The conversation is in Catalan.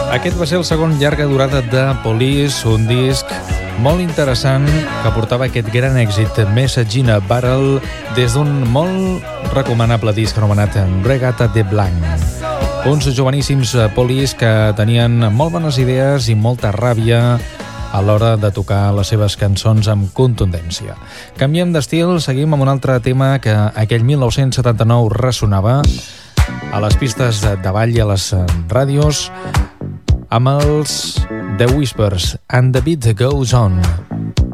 Aquest va ser el segon llarga durada de Police, un disc molt interessant que portava aquest gran èxit Message in a Barrel des d'un molt recomanable disc anomenat Regatta de Blanc. Uns joveníssims Police que tenien molt bones idees i molta ràbia a l'hora de tocar les seves cançons amb contundència. Canviem d'estil, seguim amb un altre tema que aquell 1979 ressonava a les pistes de ball i a les ràdios amb els The Whispers, And the Beat Goes On.